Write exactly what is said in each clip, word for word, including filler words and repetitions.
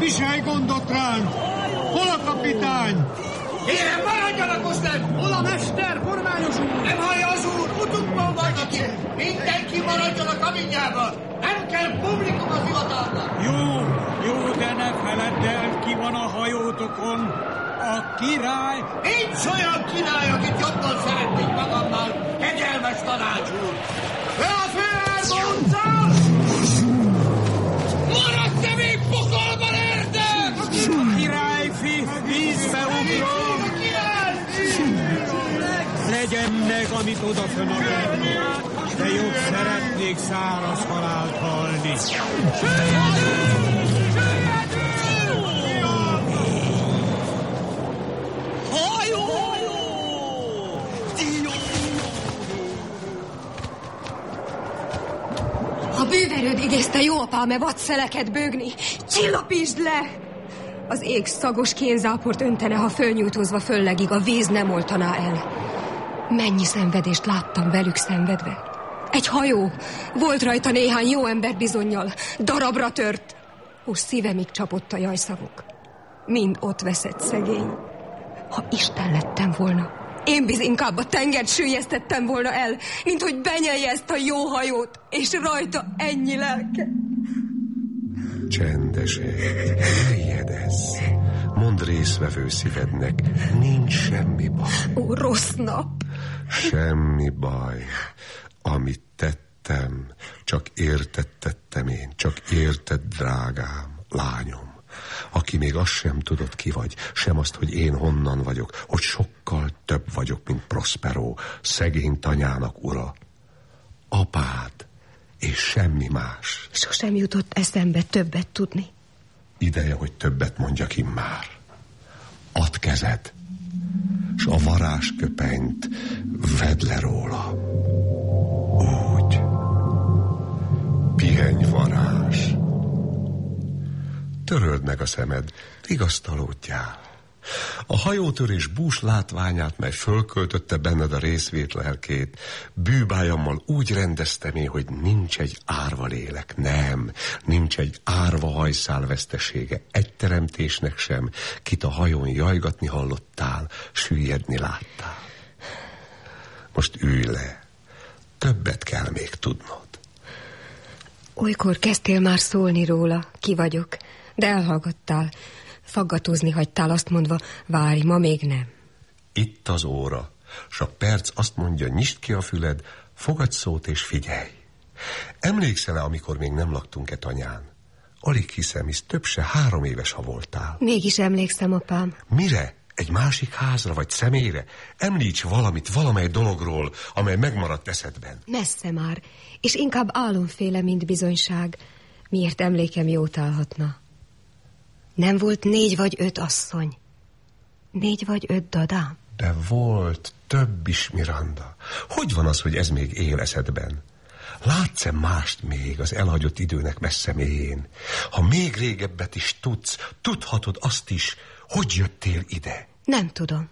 Viselj gondot ránk! Hol a kapitány? Kérem, maradjanak most nem! Hol a mester, formányos úr? Nem hallja az úr, utunkban vannak itt! Mindenki maradjon a kabinjába! Nem kell publikum az hivatalnak! Jó, jó, de ne feledd el, ki van a hajótokon. A király... Nincs olyan király, akit jobban szeretnék magammal, kegyelmes tanács úr! Le a félelmónccal! Maradj te még pokolban, érdek! A királyfi, vízbe ugrom! Legyen meg, amit odafön a verni, de jobb szeretnék száraz halált halni. Hajó! A bűverőd idézte jó apám-e vadszeleket bőgni. Csillapítsd le! Az ég szagos kénzáport öntene, ha fölnyújtózva föllegig a víz nem oltaná el. Mennyi szenvedést láttam velük szenvedve. Egy hajó, volt rajta néhány jó ember bizonnyal, darabra tört. Most szívemig csapott a jajszavuk. Mind ott veszett szegény. Ha Isten lettem volna, én biz inkább a tengert süllyesztettem volna el, mint hogy benyelje ezt a jó hajót, és rajta ennyi lelke. Csendesen, eljedezz. Mondd részvevő szívednek, nincs semmi baj. Ó, rossz nap. Semmi baj. Amit tettem, csak érted tettem én, csak érted, drágám, lányom. Aki még azt sem tudod, ki vagy, sem azt, hogy én honnan vagyok, hogy sokkal több vagyok, mint Prospero, szegény tanyának ura. Apád, és semmi más. Sosem jutott eszembe többet tudni. Ideje, hogy többet mondjak immár. Add kezed, s a varázsköpenyt vedd le róla. Úgy. Pihenj, varázs. Töröld meg a szemed, vigasztalódjál. A hajótörés bús látványát, mely fölköltötte benned a részvét lelkét, bűbájammal úgy rendeztem én, hogy nincs egy árva lélek, nem, nincs egy árva hajszál vesztesége, egy teremtésnek sem, kit a hajón jajgatni hallottál, süllyedni láttál. Most ülj le, többet kell még tudnod. Olykor kezdtél már szólni róla, ki vagyok, de elhallgattál. Faggatózni hagytál, azt mondva, várj, ma még nem. Itt az óra, s a perc azt mondja, nyisd ki a füled, fogadj szót és figyelj. Emlékszel-e, amikor még nem laktunk-e tanyán? Alig hiszem, hisz több se három éves, ha voltál. Mégis emlékszem, apám. Mire? Egy másik házra vagy személyre? Említs valamit, valamely dologról, amely megmaradt eszedben. Messze már, és inkább álomféle, mint bizonyság. Miért emlékem jót állhatna? Nem volt négy vagy öt asszony? Négy vagy öt dadám? De volt több is, Miranda. Hogy van az, hogy ez még él eszedben? Látsz-e mást még az elhagyott időnek messze mélyén? Ha még régebbet is tudsz, tudhatod azt is, hogy jöttél ide. Nem tudom.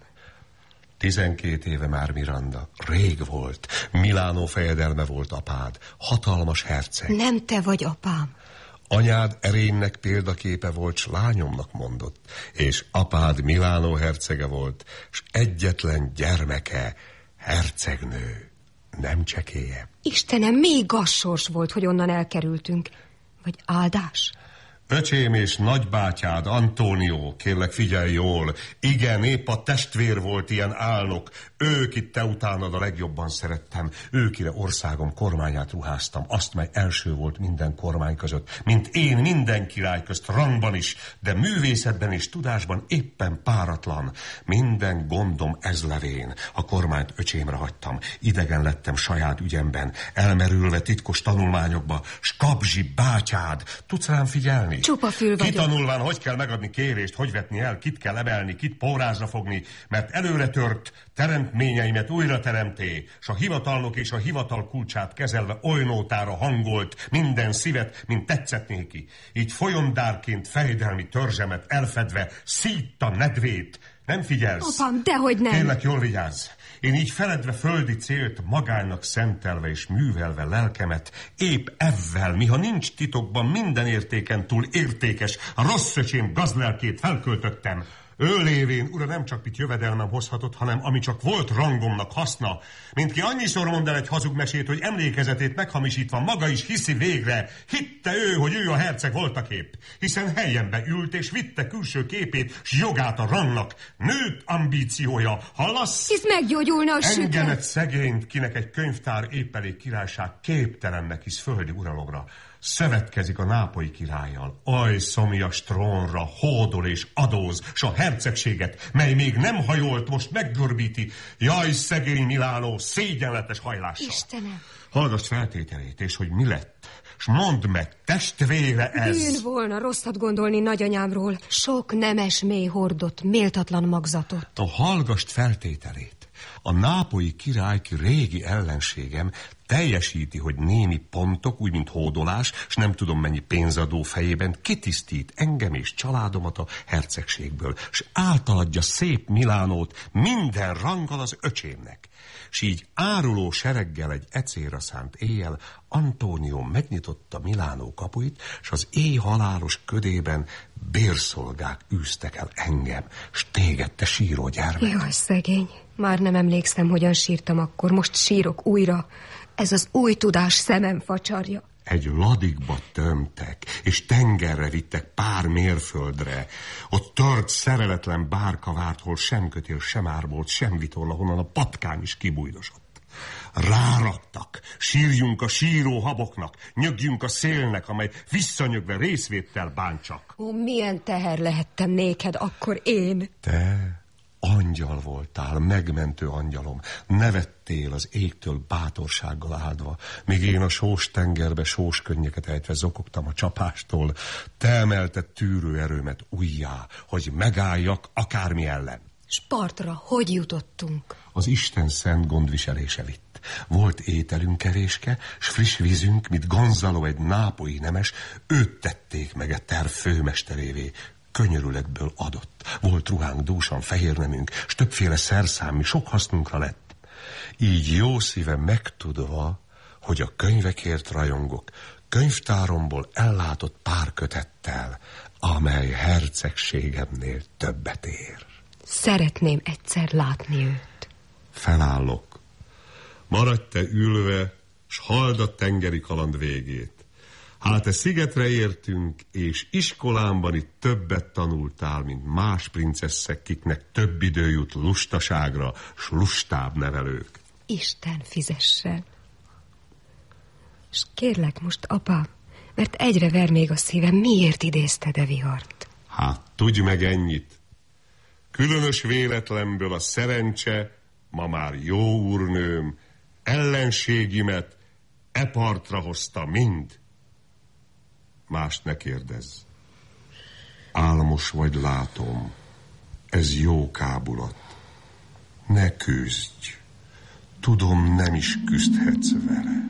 Tizenkét éve már, Miranda. Rég volt. Milánó fejedelme volt apád. Hatalmas herceg. Nem te vagy apám. Anyád erénynek példaképe volt, s lányomnak mondott, és apád Milánó hercege volt, s egyetlen gyermeke, hercegnő, nem csekélyebb. Istenem, még gassors volt, hogy onnan elkerültünk. Vagy áldás? Öcsém és nagybátyád, Antónió, kérlek figyelj jól, igen, épp a testvér volt ilyen álnok, ők itt te utánad a legjobban szerettem, őkire országom kormányát ruháztam, azt, mely első volt minden kormány között, mint én minden király közt, rangban is, de művészetben és tudásban éppen páratlan. Minden gondom ez levén, a kormányt öcsémre hagytam, idegen lettem saját ügyemben, elmerülve titkos tanulmányokba, s Kabzsi bátyád, tudsz rám figyelni? Csupa fül vagyok. Kitanulván, hogy kell megadni kérést, hogy vetni el, kit kell emelni, kit pórázra fogni, mert előre tört teremtményeimet újra teremté, s a hivatalnok és a hivatal kulcsát kezelve olynótára hangolt minden szívet, mint tetszett néki. Így folyondárként fejdelmi törzsemet elfedve szítta nedvét, Nem figyelsz? Apám, dehogy nem. Kérlek, jól vigyázz. Én így feledve földi célt, magánynak szentelve és művelve lelkemet, épp evvel, miha nincs titokban minden értéken túl értékes, a rossz öcsém gazlelkét felköltöttem. Ő lévén, ura, nem csak mit jövedelmem hozhatott, hanem ami csak volt rangomnak haszna. Mint ki annyiszor mond el egy hazug mesét, hogy emlékezetét meghamisítva maga is hiszi végre. Hitte ő, hogy ő a herceg voltakép. Hiszen helyenbe ült és vitte külső képét, s jogát a rangnak. Nőtt ambíciója. Hallasz? Hisz meggyógyulna a süket. Engemet szegényt, kinek egy könyvtár épp elég királyság képtelennek hisz földi uralogra. Szövetkezik a nápolyi királlyal, aj szomjas trónra, hódol és adóz, s a hercegséget, mely még nem hajolt, most meggörbíti. Jaj, szegény Milánó, szégyenletes hajlással. Istenem! Hallgass feltételét, és hogy mi lett, s mondd meg, testvére ez. Bűn volna rosszat gondolni nagyanyámról. Sok nemes mély hordott, méltatlan magzatot. A hallgast feltételét. A nápolyi király, ki régi ellenségem, teljesíti, hogy némi pontok, úgy mint hódolás, s nem tudom mennyi pénzadó fejében kitisztít engem és családomat a hercegségből, s átaladja szép Milánót minden ranggal az öcsémnek. S így áruló sereggel egy ecélra szánt éjjel Antónió megnyitotta Milánó kapuit, s az éj halálos ködében bérszolgák űztek el engem, s téged, te síró gyermek. Jaj, szegény. Már nem emlékszem, hogyan sírtam akkor, most sírok újra. Ez az új tudás szemem facsarja. Egy ladigba tömtek, és tengerre vittek pár mérföldre. Ott tört, szereletlen bárka várt, hol sem kötél, sem árbolt, sem vitorla, honnan a patkány is kibújdosott. Ráraktak, sírjunk a síró haboknak, nyögjünk a szélnek, amely visszanyögve részvéttel bántsak. Ó, milyen teher lehettem néked akkor én. Te angyal voltál, megmentő angyalom, nevettél az égtől bátorsággal áldva, míg én a sós tengerbe sós könnyeket ejtve zokogtam a csapástól. Te emelted tűrő erőmet ujjá, hogy megálljak akármi ellen. S partra hogy jutottunk? Az Isten szent gondviselése vitt. Volt ételünk kevéske, s friss vízünk, mint Gonzalo egy nápolyi nemes, őt tették meg a terv főmesterévé. Könyörületből adott. Volt ruhánk, dúsan, fehér nemünk, s többféle szerszámmi, sok hasznunkra lett. Így jó szíve megtudva, hogy a könyvekért rajongok, könyvtáromból ellátott pár kötettel, amely hercegségemnél többet ér. Szeretném egyszer látni őt. Felállok. Maradj te ülve, s halld a tengeri kaland végét. Hát te szigetre értünk, és iskolámban itt többet tanultál, mint más princesszek, kiknek több idő jut lustaságra, s lustább nevelők. Isten fizessen. És kérlek most, apám, mert egyre ver még a szívem, miért idézted e vihart? Hát tudj meg ennyit. Különös véletlenből a szerencse, ma már jó úrnőm, ellenségimet e partra hozta mind. Mást ne kérdezz. Álmos vagy, látom. Ez jó kábulat. Ne küzdj. Tudom, nem is küzdhetsz vele.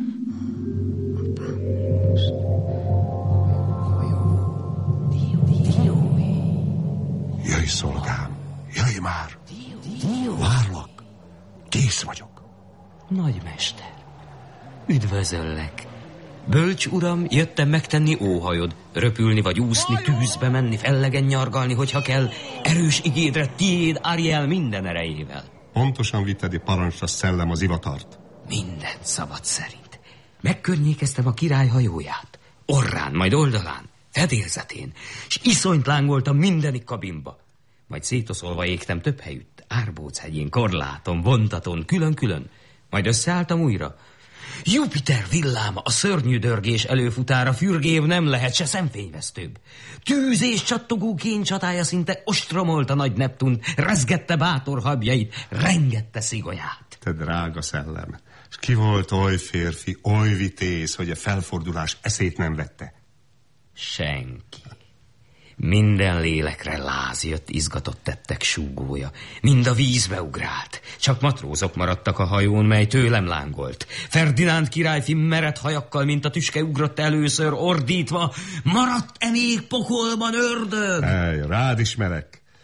Jöjj, szolgám. Jöjj már. Várlak. Kész vagyok. Nagymester, üdvözöllek. Bölcs uram, jöttem megtenni óhajod, röpülni vagy úszni, tűzbe menni, fellegen nyargalni, hogyha kell. Erős igédre tiéd, Ariel, minden erejével. Pontosan vitted parancsra szellem az ivatart. Minden szabad szerint. Megkörnyékeztem a király hajóját. Orrán, majd oldalán, fedélzetén, s iszonyt lángoltam mindenik kabinba. Majd szétoszolva égtem több helyütt, Árbóchegyén, Korláton, Vontaton, külön-külön. Majd összeálltam újra. Jupiter villáma, a szörnyű dörgés előfutára, fürgév nem lehet, se szemfényvesztőbb. Tűz és csattogó kénycsatája szinte ostromolta nagy Neptunt, rezgette bátor habjait, rengette szigonyát. Te drága szellem, és ki volt oly férfi, oly vitéz, hogy a felfordulás eszét nem vette? Senki. Minden lélekre láz jött, izgatott tettek súgója. Mind a vízbe ugrált. Csak matrózok maradtak a hajón, mely tőlem lángolt. Ferdinánd királyfi mered hajakkal, mint a tüske ugrott először, ordítva: maradt-e még pokolban ördög? Ej, rád ismerek.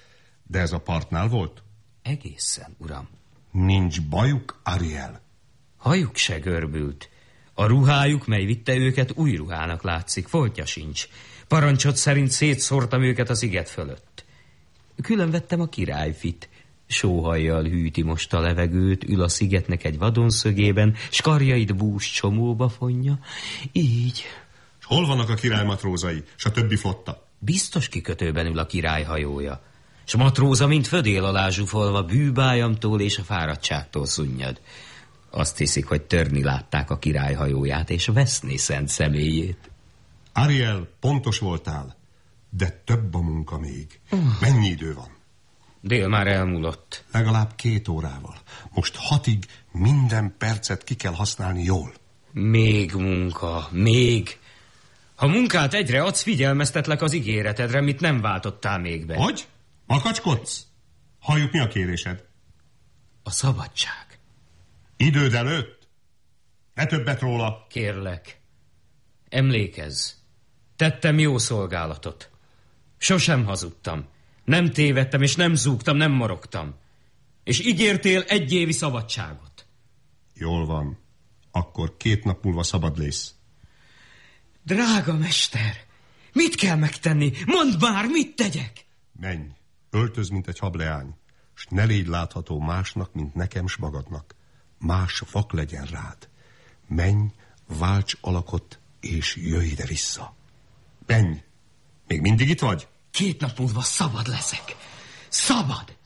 De ez a partnál volt? Egészen, uram. Nincs bajuk, Ariel? Hajuk se görbült. A ruhájuk, mely vitte őket, új ruhának látszik, foltja sincs. Parancsot szerint szétszórtam őket a sziget fölött. Külön vettem a királyfit. Sóhajjal hűti most a levegőt, ül a szigetnek egy vadonszögében, s karjait bús csomóba fonja. Így. S hol vannak a király matrózai, s a többi flotta? Biztos kikötőben ül a király hajója. S matróza, mint födél alá zsúfolva, bűbájamtól és a fáradtságtól szunnyad. Azt hiszik, hogy törni látták a király hajóját, és veszni szent személyét. Ariel, pontos voltál, de több a munka még. Uh. Mennyi idő van? Dél már elmúlott. Legalább két órával. Most hatig minden percet ki kell használni jól. Még munka, még. Ha munkát egyre adsz, figyelmeztetlek az ígéretedre, mit nem váltottál még be. Hogy? Makacskodsz? Halljuk, mi a kérésed? A szabadság. Időd előtt? Ne többet róla. Kérlek, emlékezz. Tettem jó szolgálatot. Sosem hazudtam. Nem tévedtem, és nem zúgtam, nem morogtam. És ígértél egy évi szabadságot. Jól van. Akkor két nap múlva szabad lész. Drága mester, mit kell megtenni? Mondd már, mit tegyek? Menj, öltöz, mint egy hableány, s ne légy látható másnak, mint nekem s magadnak. Más vak legyen rád. Menj, válts alakot, és jöjj ide vissza. Menj! Még mindig itt vagy? Két nap múlva szabad leszek. Szabad!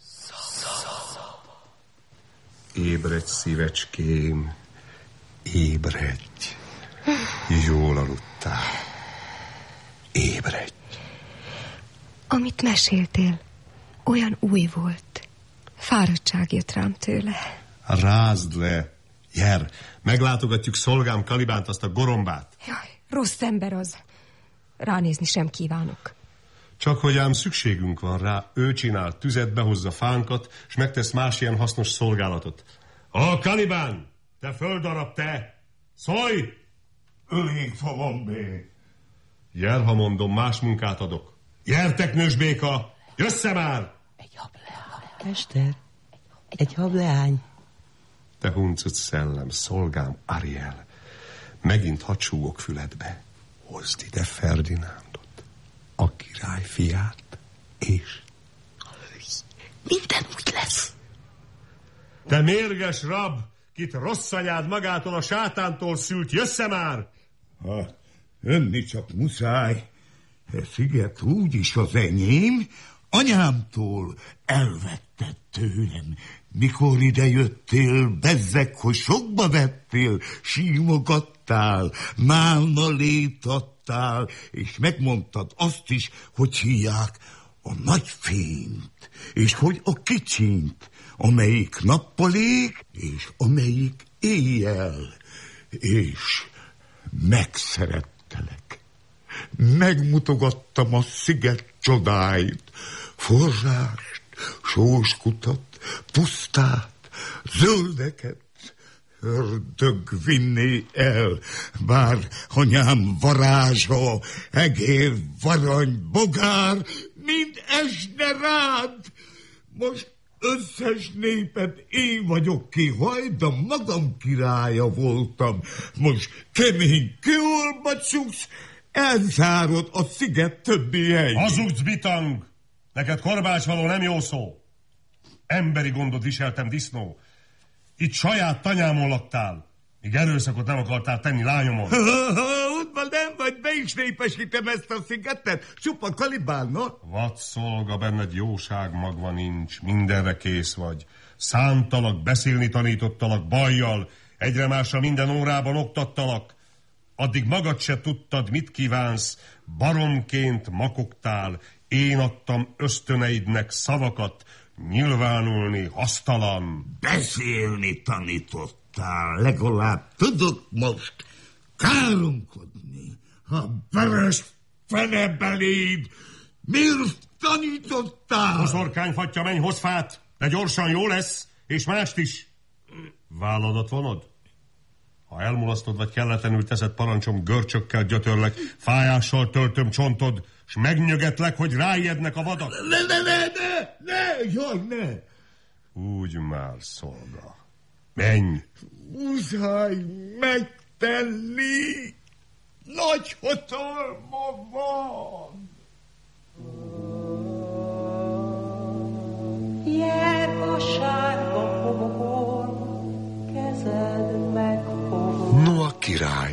Ébredj, szívecském, ébredj. Jól aludtál. Ébredj. Amit meséltél, olyan új volt. Fáradtság jött rám tőle. Rázd le. Jer, meglátogatjuk szolgám Kalibánt, azt a gorombát. Jaj, rossz ember az. Ránézni sem kívánok. Csak hogy ám szükségünk van rá, ő csinál tüzet, behozza fánkat, és megtesz más ilyen hasznos szolgálatot. A Kalibán, te földarab, te! Szólj! Ölénk fogom bé. Jer, ha mondom, más munkát adok. Jertek, nősbéka! Jössze már! Egy hableány. Mester, egy hableány. Te huncut szellem, szolgám Ariel. Megint hadsúgok füledbe. Hozd ide Ferdinándot, a király fiát, és... Minden úgy lesz. Te mérges rab, kit rossz anyád magától a sátántól szült, jössze már! Ha önni csak muszáj. E sziget úgyis az enyém, anyámtól elvetted tőlem. Mikor ide jöttél, bezzeg, hogy sokba vettél, símogattál, málnalét adtál, és megmondtad azt is, hogy hívják a nagy fényt, és hogy a kicsint, amelyik nappal ég, és amelyik éjjel, és megszerettelek. Megmutogattam a sziget csodáit, forrást, sóskutat, pusztát, zöldeket, ördög vinné el, bár anyám varázsa, egér, varany, bogár, mind esne rád. Most összes néped én vagyok ki, hajdan magam királya voltam. Most kemény kőolba csuksz, elzárod a sziget többi hely. Hazudsz, bitang! Neked korbácsvaló nem jó szó. Emberi gondot viseltem, disznó. Itt saját tanyámon laktál, míg erőszakot nem akartál tenni lányomon. Útban nem vagy, be is népesítem ezt a szigetet, csupa Kalibán, no? Vad szolga, benned jóság magva nincs, mindenre kész vagy. Szántalak, beszélni tanítottalak, bajjal, egyre másra minden órában oktattalak. Addig magad se tudtad, mit kívánsz, baromként makogtál, én adtam ösztöneidnek szavakat, nyilvánulni hasztalan. Beszélni tanítottál, legalább tudok most káromkodni. Ha veres fene beléd, miért tanítottál? Boszorkány fatja, menj, hoz fát, de gyorsan jó lesz, és mást is. Válladat vonod? Ha elmulasztod, vagy kelletlenül teszed, parancsom, görcsökkel gyötörlek, fájással töltöm csontod, s megnyögetlek, hogy ráijednek a vadak. Ne, ne, ne, ne, ne, jaj, ne. Úgy már, szolga. Menj! Muszáj megtenni. Nagy hatalma van. Jár a sárga homokon, kezed megfogom. No, a király